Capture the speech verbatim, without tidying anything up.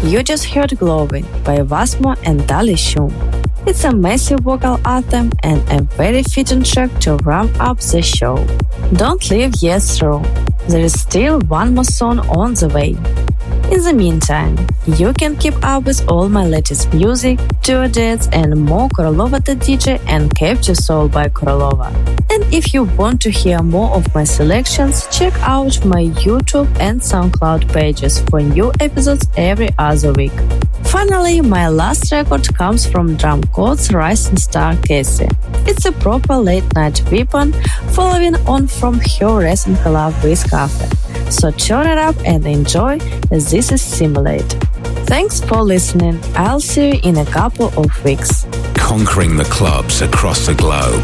You just heard Glowing by Vasmo and Dali Shum. It's a massive vocal anthem and a very fitting track to wrap up the show. Don't leave yet though. There is still one more song on the way. In the meantime, you can keep up with all my latest music, tour dates and more Korolova the D J and Capture Soul by Korolova. And if you want to hear more of my selections, check out my YouTube and SoundCloud pages for new episodes every other week. Finally, my last record comes from Drumcode's rising star Cassie. It's a proper late-night weapon, following on from her recent collab with Cafe. So turn it up and enjoy, as this is Simulate. Thanks for listening. I'll see you in a couple of weeks. Conquering the clubs across the globe.